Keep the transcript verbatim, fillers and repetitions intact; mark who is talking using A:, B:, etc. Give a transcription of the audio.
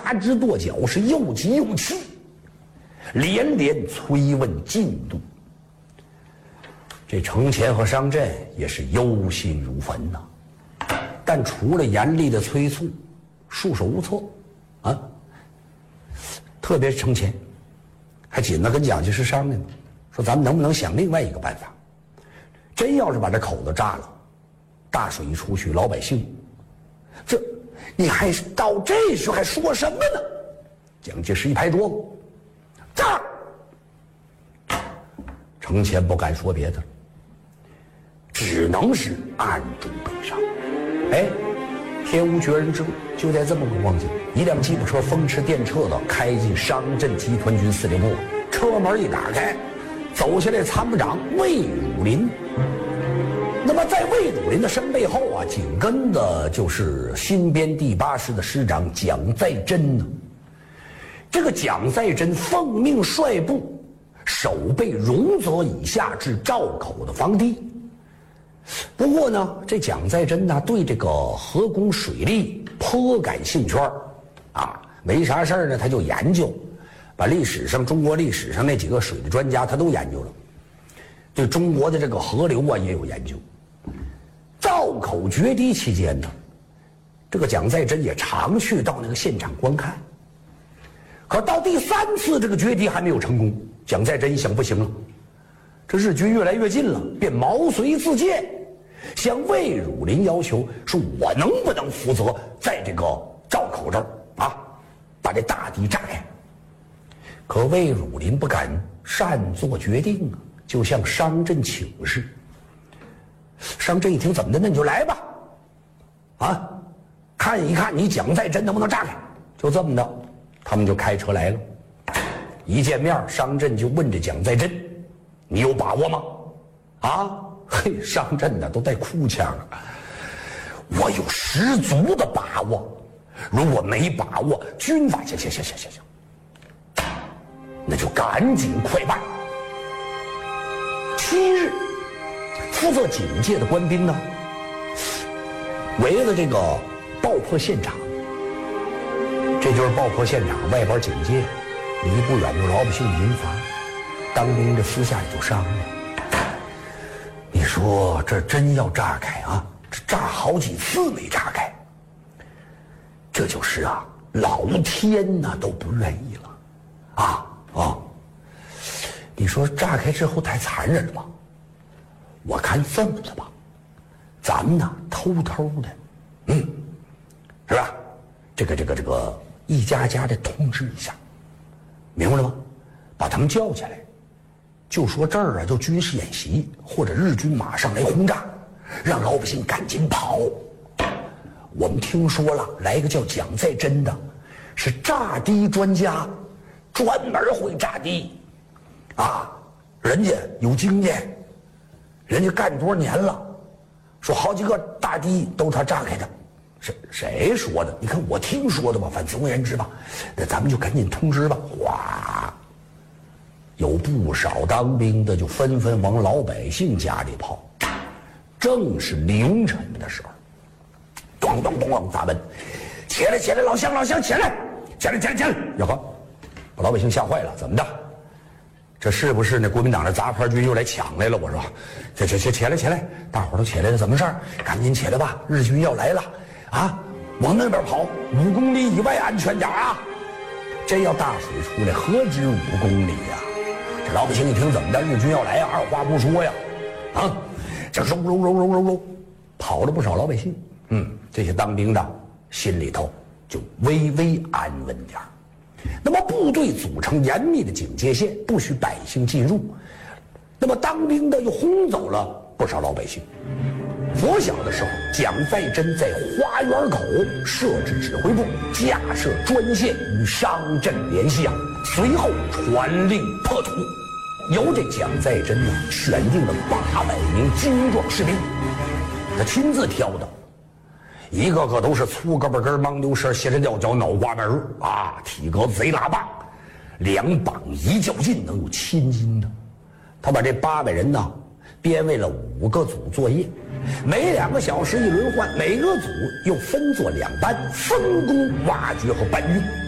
A: 八只跺脚，是又急又气，连连催问进度。这程潜和商震也是忧心如焚呐、啊，但除了严厉的催促，束手无策啊。特别是程潜，还紧着跟蒋介石商量，说咱们能不能想另外一个办法？真要是把这口子炸了，大水一出去，老百姓，这你还到这时候还说什么呢？蒋介石一拍桌子，炸！程潜不敢说别的了，只能是暗中悲伤。哎，天无绝人之路，就在这么个光景，一辆吉普车风驰电掣的开进商震集团军司令部，车门一打开，走下来参谋长魏汝霖。那么在魏汝霖的身背后啊，紧跟的就是新编第八师的师长蒋再珍呢。这个蒋再珍奉命率部守备荣泽以下至赵口的防堤。不过呢，这蒋再珍呢对这个河工水利颇感兴趣啊，没啥事儿呢他就研究，把历史上中国历史上那几个水利专家他都研究了，对中国的这个河流啊也有研究。赵口决堤期间呢，这个蒋再珍也常去到那个现场观看。可到第三次这个决堤还没有成功，蒋再珍一想不行了，这日军越来越近了，便毛遂自荐，向魏汝霖要求说：“我能不能负责在这个赵口这儿啊，把这大堤炸开？”可魏汝霖不敢擅作决定啊，就向商震请示。商震一听，怎么的？那你就来吧，啊，看一看你蒋再珍能不能炸开。就这么的，他们就开车来了。一见面，商震就问这蒋再珍：“你有把握吗？”啊，嘿，商震呢都带哭腔了。我有十足的把握，如果没把握，军法行行行行行行，那就赶紧快办。七日，负责警戒的官兵呢，围了这个爆破现场。这就是爆破现场，外边警戒，离不远就是老百姓的营房。当兵的私下里就商量，你说这真要炸开啊，这炸好几次没炸开，这就是啊，老天呐都不愿意了啊啊！你说炸开之后太残忍了吧？我看这么的吧，咱们呢偷偷的，嗯，是吧？这个这个这个一家家的通知一下，明白了吗？把他们叫起来，就说这儿啊就军事演习，或者日军马上来轰炸，让老百姓赶紧跑。我们听说了，来一个叫蒋再珍的，是炸堤专家，专门会炸堤，啊，人家有经验，人家干多少年了，说好几个大堤都是他炸开的。谁谁说的？你看我听说的吧，反正总而言之吧，那咱们就赶紧通知吧。哇，有不少当兵的就纷纷往老百姓家里跑。正是凌晨的时候，咚咚咚咚砸门，起来起来，老乡老乡起来，起来起来起来！呀呵，把老百姓吓坏了，怎么的？这是不是那国民党的杂牌军又来抢来了？我说，这这这起来起来，大伙都起来了，怎么事儿？赶紧起来吧，日军要来了！啊，往那边跑，五公里以外安全点啊！真要大水出来，何止五公里呀、啊？这老百姓一听怎么的，日军要来呀、啊，二话不说呀，啊，这揉揉揉揉揉揉，跑了不少老百姓。嗯，这些当兵的心里头就微微安稳点儿。那么部队组成严密的警戒线，不许百姓进入。那么当兵的又轰走了不少老百姓。拂晓的时候，蒋再珍在花园口设置指挥部，架设专线与商震联系啊。随后传令破土，由这蒋再珍呢选定了八百名精壮士兵，他亲自挑的，一个个都是粗胳膊根、mang牛舌、斜着吊脚、脑瓜门啊，体格贼拉棒，两膀一较劲能有千斤的。他把这八百人呢编为了五个组作业，每两个小时一轮换，每个组又分作两班，分工挖掘和搬运。